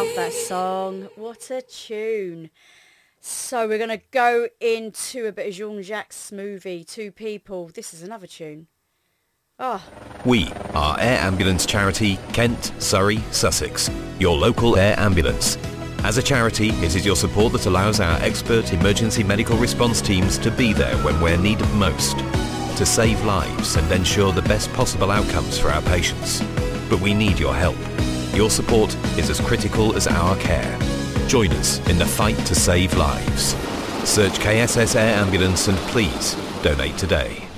love that song. What a tune. So we're going to go into a bit of Jean-Jacques Smoothie, Two People. This is another tune. Oh. We are Air Ambulance Charity, Kent, Surrey, Sussex, your local air ambulance. As a charity, it is your support that allows our expert emergency medical response teams to be there when we're needed most, to save lives and ensure the best possible outcomes for our patients. But we need your help. Your support is as critical as our care. Join us in the fight to save lives. Search KSS Air Ambulance and please donate today.